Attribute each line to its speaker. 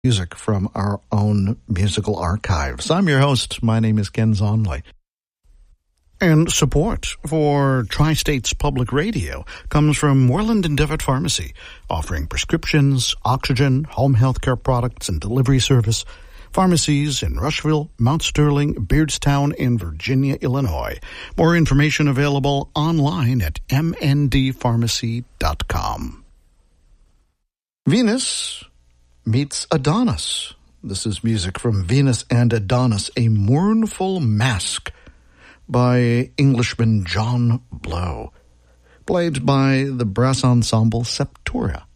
Speaker 1: music from our own musical archives. I'm your host. My name is Ken Zonley. And support for Tri-States Public Radio comes from Moreland and Devitt Pharmacy, offering prescriptions, oxygen, home health care products, and delivery service. Pharmacies in Rushville, Mount Sterling, Beardstown, and Virginia, Illinois. More information available online at mndpharmacy.com. Venus meets Adonis. This is music from Venus and Adonis, A Mournful Mask by Englishman John Blow, played by the brass ensemble Septura.